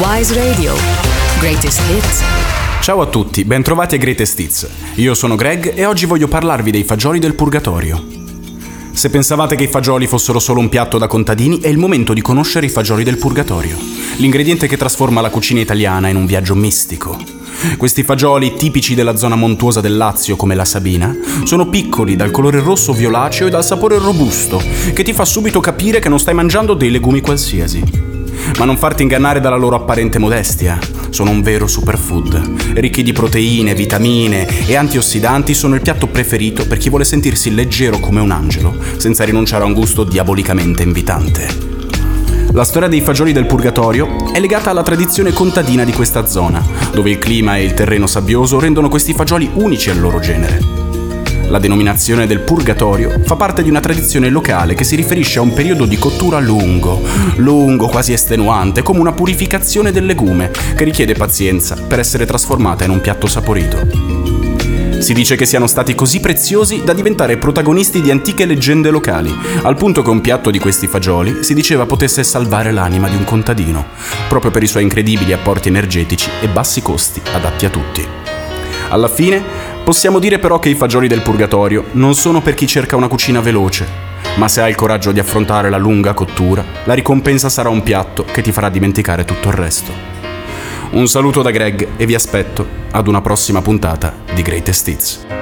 Wise Radio. Greatest Hits. Ciao a tutti, bentrovati a Greatest Hits. Io sono Greg e oggi voglio parlarvi dei fagioli del purgatorio. Se pensavate che i fagioli fossero solo un piatto da contadini, è il momento di conoscere i fagioli del purgatorio, l'ingrediente che trasforma la cucina italiana in un viaggio mistico. Questi fagioli, tipici della zona montuosa del Lazio come la Sabina, sono piccoli, dal colore rosso violaceo e dal sapore robusto, che ti fa subito capire che non stai mangiando dei legumi qualsiasi. Ma non farti ingannare dalla loro apparente modestia. Sono un vero superfood. Ricchi di proteine, vitamine e antiossidanti, sono il piatto preferito per chi vuole sentirsi leggero come un angelo, senza rinunciare a un gusto diabolicamente invitante. La storia dei fagioli del purgatorio è legata alla tradizione contadina di questa zona, dove il clima e il terreno sabbioso rendono questi fagioli unici al loro genere. La denominazione del purgatorio fa parte di una tradizione locale che si riferisce a un periodo di cottura lungo, quasi estenuante, come una purificazione del legume, che richiede pazienza per essere trasformata in un piatto saporito. Si dice che siano stati così preziosi da diventare protagonisti di antiche leggende locali, al punto che un piatto di questi fagioli si diceva potesse salvare l'anima di un contadino, proprio per i suoi incredibili apporti energetici e bassi costi adatti a tutti. Alla fine, possiamo dire però che i fagioli del purgatorio non sono per chi cerca una cucina veloce, ma se hai il coraggio di affrontare la lunga cottura, la ricompensa sarà un piatto che ti farà dimenticare tutto il resto. Un saluto da Greg e vi aspetto ad una prossima puntata di Greatest Hits.